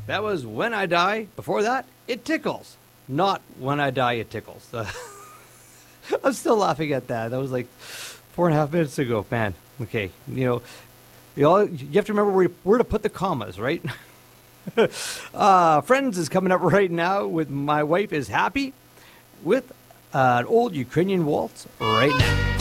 That was When I Die. Before that, It Tickles. Not When I Die, It Tickles. I'm still laughing at that. That was like 4.5 minutes ago, man. Okay, you have to remember where to put the commas, right? Friends is coming up right now with My Wife is Happy with an old Ukrainian waltz right now.